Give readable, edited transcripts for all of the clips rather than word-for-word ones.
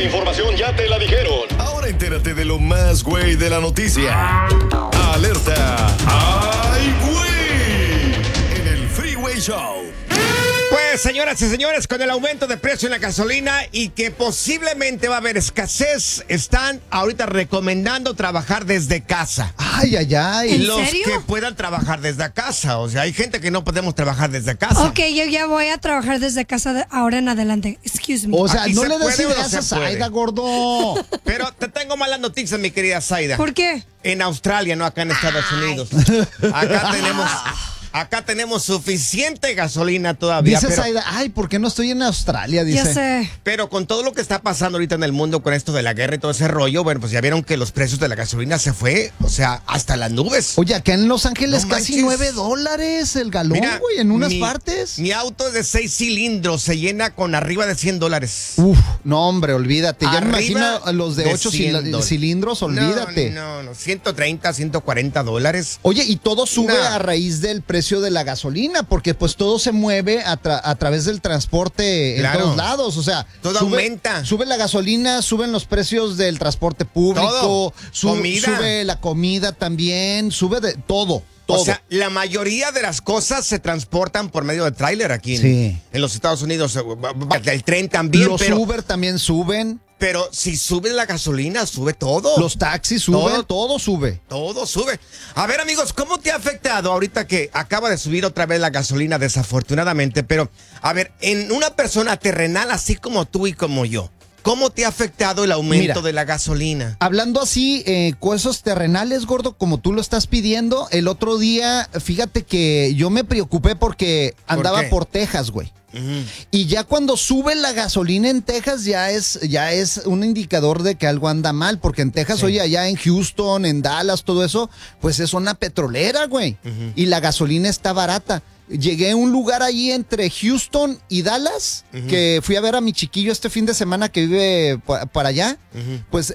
información ya te la dijeron. Ahora entérate de lo más güey de la noticia. Alerta. ¡Ay, güey! En el Freeway Show. Pues, señoras y señores, con el aumento de precio en la gasolina y que posiblemente va a haber escasez, están ahorita recomendando trabajar desde casa. Ay, ay, ay. Los serio? que puedan trabajar desde casa. O sea, hay gente que no podemos trabajar desde casa. Ok, yo ya voy a trabajar desde casa ahora en adelante. Excuse me. O sea, Aquí no se le des puede o no ideas se a Zaida, puede. gordo. Pero te tengo malas noticias, mi querida Zaida. ¿Por qué? En Australia, no acá en Estados Unidos. Acá tenemos suficiente gasolina todavía. Dice pero, Zaida, ay, ¿por qué no estoy en Australia? Dice. Ya sé. pero con todo lo que está pasando ahorita en el mundo con esto de la guerra y todo ese rollo, bueno, pues ya vieron que los precios de la gasolina se fue, o sea, hasta las nubes. Oye, acá en Los Ángeles No casi manches. $9 el galón, Mira, güey, en unas mi- partes. Mi auto es de 6 cilindros, se llena con arriba de $100. Uf, no, hombre, olvídate. Ya me Arriba imagino a los de de 8 $100. cilindros, olvídate. No, 130, $140. Oye, y todo sube Nah. a raíz del precio de la gasolina, porque pues todo se mueve a través del transporte Claro. en todos lados, o sea, Todo aumenta. Sube la gasolina, suben los precios del transporte público, Todo. Comida. sube la comida también, sube de todo. O sea, la mayoría de las cosas se transportan por medio de tráiler aquí Sí. en los Estados Unidos. El tren también, los Uber también suben, pero si sube la gasolina, sube todo. los taxis suben, Todo. todo sube. Todo sube. A ver, amigos, ¿cómo te ha afectado ahorita que acaba de subir otra vez la gasolina, desafortunadamente? Pero, a ver, en una persona terrenal así como tú y como yo, ¿cómo te ha afectado el aumento Mira. de la gasolina? Hablando así, cosas terrenales, gordo, como tú lo estás pidiendo, el otro día, fíjate que yo me preocupé porque andaba qué? por Texas, güey. Ujú. Y ya cuando sube la gasolina en Texas ya es un indicador de que algo anda mal, porque en Texas, Sí. oye, allá en Houston, en Dallas, todo eso, pues es una petrolera, güey. Y la gasolina está barata. Llegué a un lugar ahí entre Houston y Dallas, que fui a ver a mi chiquillo este fin de semana que vive para allá. Pues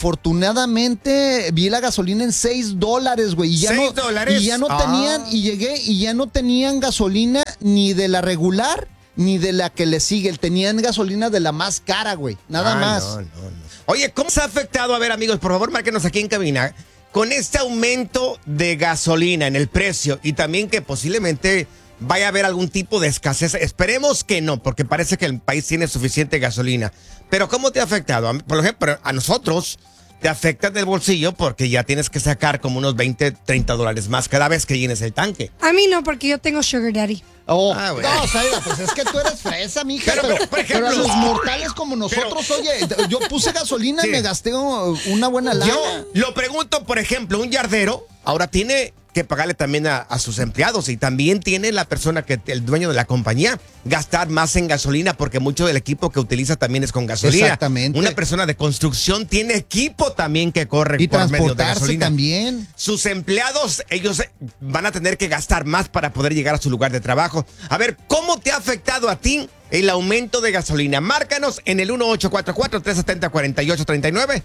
desafortunadamente vi la gasolina en $6, güey. Y ya $6. Y ya no tenían, y llegué y ya no tenían gasolina ni de la regular ni de la que le sigue. Tenían gasolina de la más cara, güey. Nada Ay, más. no. Oye, ¿cómo se ha afectado? A ver, amigos, por favor, márquenos aquí en cabina. Con este aumento de gasolina en el precio y también que posiblemente vaya a haber algún tipo de escasez. Esperemos que no, porque parece que el país tiene suficiente gasolina. Pero ¿cómo te ha afectado? Por ejemplo, a nosotros te afecta del bolsillo porque ya tienes que sacar como unos $20, $30 más cada vez que llenes el tanque. A mí no, porque yo tengo Sugar Daddy. Oh, Ah, güey. no, Zaida, pues es que tú eres fresa, mija. Pero, por ejemplo, pero a los mortales como nosotros, oye, yo puse gasolina y Sí. me gasté una buena lana. Yo lo pregunto, por ejemplo, un yardero ahora tiene que pagarle también a sus empleados y también tiene la persona el dueño de la compañía gastar más en gasolina porque mucho del equipo que utiliza también es con gasolina. Exactamente. Una persona de construcción tiene equipo también que corre Y por medio de transportarse gasolina. también. Sus empleados, ellos van a tener que gastar más para poder llegar a su lugar de trabajo. A ver, ¿cómo te ha afectado a ti el aumento de gasolina? Márcanos en el 1844-370-4839.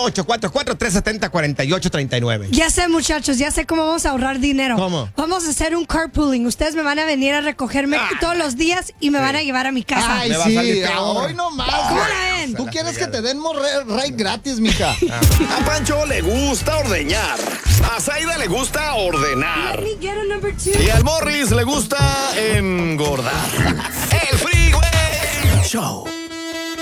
1844-370-4839. Ya sé, muchachos, ya sé cómo vamos a ahorrar dinero. ¿Cómo? Vamos a hacer un carpooling. Ustedes me van a venir a recogerme todos los días y me van a llevar a mi casa. Ay, Me va a sí, salir peor. hoy no más. ¿Cómo güey. la ven? Tú quieres que te den ride gratis, mija. A Pancho le gusta ordeñar. A Zaida le gusta ordenar. Let me get a number 2. Y al Morris le gusta engordar. El Freeway Show.